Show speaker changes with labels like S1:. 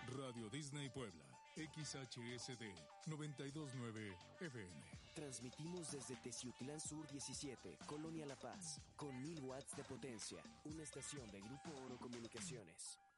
S1: Radio Disney Puebla, XHSD 929 FM.
S2: Transmitimos desde Teciutlán Sur 17, Colonia La Paz, con 1000 watts de potencia. Una estación de Grupo Oro Comunicaciones.